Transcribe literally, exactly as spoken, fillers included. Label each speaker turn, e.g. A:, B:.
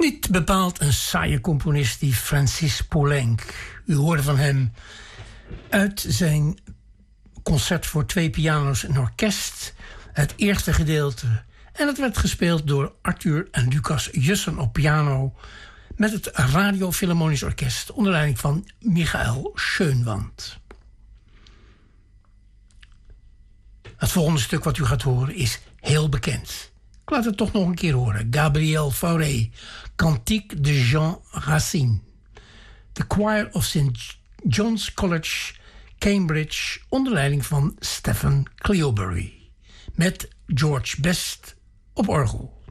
A: Niet bepaald een saaie componist, die Francis Poulenc. U hoorde van hem uit zijn concert voor twee piano's en orkest het eerste gedeelte. En het werd gespeeld door Arthur en Lucas Jussen op piano met het Radio Philharmonisch Orkest onder leiding van Michael Schönwand. Het volgende stuk wat u gaat horen is heel bekend. Ik laat het toch nog een keer horen. Gabriel Fauré, Cantique de Jean Racine. The Choir of Saint John's College, Cambridge, onder leiding van Stephen Cleobury. Met George Best op orgel.